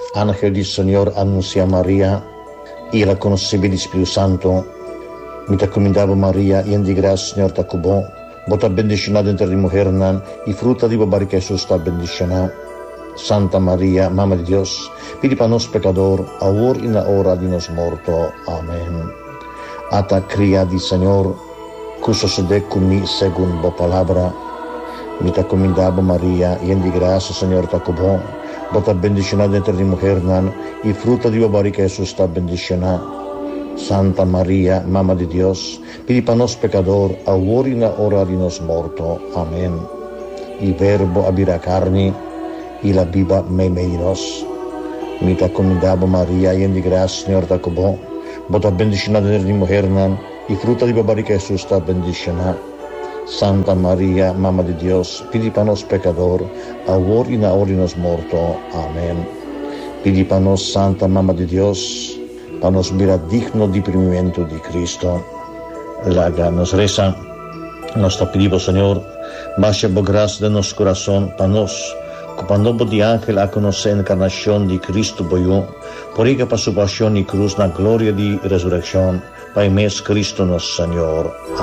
Ángel del Señor anuncia a María y la concebió del Espíritu Santo. Mi te comendavo María, y en di gracia, Señor te cubó. Vos te bendicionada entre las mujeres, y fruta de barriga Jesús te bendicionado. Santa María, Mamma de Dios, pidi para nos pecador, ahora y en la hora de nos muerto. Amén. Ata cría del Señor, que sucede conmigo según la palabra. Mi te comendavo María, y en di gracia, Señor te cubó. Vos te bendicionada entre las mujeres, y fruta de barriga Jesús te bendicionado. Santa María, Mamma de Dios, pidi para nos pecador, ahora y en la hora de nos muerto. Amén. Il Verbo abira carne, y la viva menos. Mi te comendavo María, y en di gracia, Señor te cubó. Vos te bendicionada entre las mujeres, y fruta de barriga Jesús te bendicionado. Santa María, Mamma de Dios, pidi para nos pecador, ahora y en la hora de nos muerto. Amén. Pidi para nos, Santa Mamma de Dios, para nos mirar digno de primimiento de Cristo. La nos reza, nos te pedimos, Señor, baja por gracia de nuestro corazón, para nos, cuando de ángel a conocer la encarnación de Cristo, por ella para su pasión y cruz, la gloria de resurrección, para mes Cristo nuestro Señor.